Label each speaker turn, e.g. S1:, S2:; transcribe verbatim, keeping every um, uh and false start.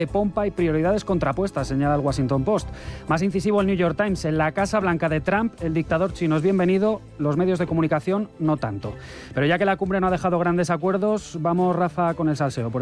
S1: de pompa y prioridades contrapuestas, señala el Washington Post. Más incisivo el New York Times. En la Casa Blanca de Trump, el dictador chino es bienvenido, los medios de comunicación no tanto. Pero ya que la cumbre no ha dejado grandes acuerdos, vamos, Rafa, con el salseo. Por